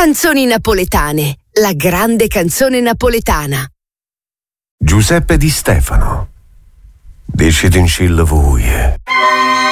Canzoni napoletane, la grande canzone napoletana. Giuseppe Di Stefano. Decidi in scilla voi.